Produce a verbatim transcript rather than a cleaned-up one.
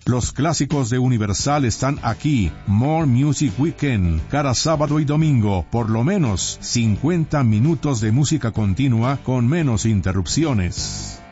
Los clásicos de Universal están aquí. More Music Weekend, cada sábado y domingo, por lo menos cincuenta minutos de música continua con menos interrupciones.